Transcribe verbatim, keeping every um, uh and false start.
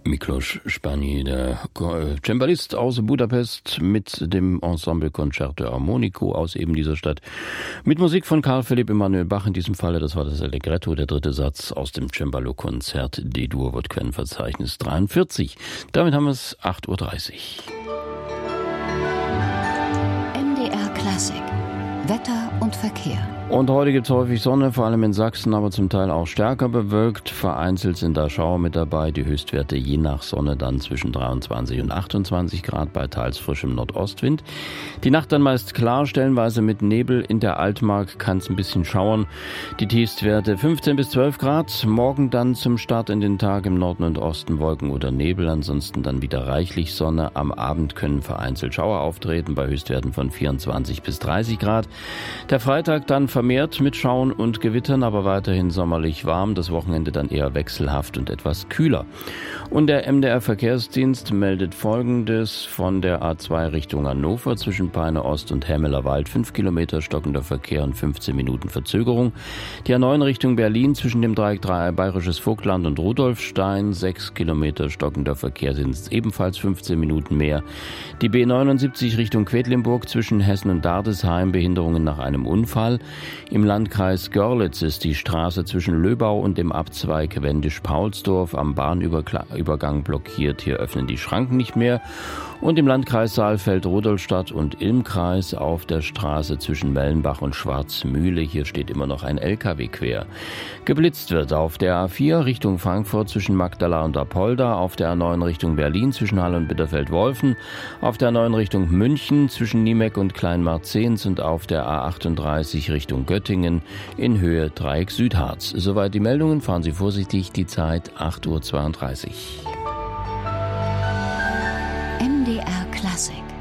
Miklos Spani, der Cembalist aus Budapest mit dem Ensemble Concerto Armonico aus eben dieser Stadt. Mit Musik von Carl Philipp Emanuel Bach in diesem Falle, das war das Allegretto, der dritte Satz aus dem Cembalo-Konzert D-Dur, Wortquellenverzeichnis dreiundvierzig. Damit haben wir es acht Uhr dreißig. M D R Klassik. Wetter und Verkehr. Und heute gibt es häufig Sonne, vor allem in Sachsen, aber zum Teil auch stärker bewölkt. Vereinzelt sind da Schauer mit dabei. Die Höchstwerte je nach Sonne dann zwischen dreiundzwanzig und achtundzwanzig Grad bei teils frischem Nordostwind. Die Nacht dann meist klar, stellenweise mit Nebel. In der Altmark kann es ein bisschen schauern. Die Tiefstwerte fünfzehn bis zwölf Grad. Morgen dann zum Start in den Tag im Norden und Osten Wolken oder Nebel. Ansonsten dann wieder reichlich Sonne. Am Abend können vereinzelt Schauer auftreten bei Höchstwerten von vierundzwanzig bis dreißig Grad. Der Freitag dann vermehrt mit Schauern und Gewittern, aber weiterhin sommerlich warm. Das Wochenende dann eher wechselhaft und etwas kühler. Und der M D R-Verkehrsdienst meldet Folgendes von der A zwei Richtung Hannover zwischen Peine Ost und Hemmeler Wald. fünf Kilometer stockender Verkehr und fünfzehn Minuten Verzögerung. Die A neun Richtung Berlin zwischen dem Dreieck Bayerisches Vogtland und Rudolfstein. sechs Kilometer stockender Verkehr, sind es ebenfalls fünfzehn Minuten mehr. Die B neunundsiebzig Richtung Quedlinburg zwischen Hessen und Dardesheim. Behinderungen nach einem Unfall. Im Landkreis Görlitz ist die Straße zwischen Löbau und dem Abzweig Wendisch-Paulsdorf am Bahnübergang blockiert. Hier öffnen die Schranken nicht mehr. Und im Landkreis Saalfeld-Rudolstadt und Ilmkreis auf der Straße zwischen Mellenbach und Schwarzmühle. Hier steht immer noch ein L K W quer. Geblitzt wird auf der A vier Richtung Frankfurt zwischen Magdala und Apolda, auf der A neun Richtung Berlin zwischen Halle und Bitterfeld-Wolfen, auf der A neun Richtung München zwischen Niemeck und Kleinmarzens und auf der A achtunddreißig Richtung Göttingen in Höhe Dreieck Südharz. Soweit die Meldungen, fahren Sie vorsichtig, die Zeit acht Uhr zweiunddreißig. M D R Klassik.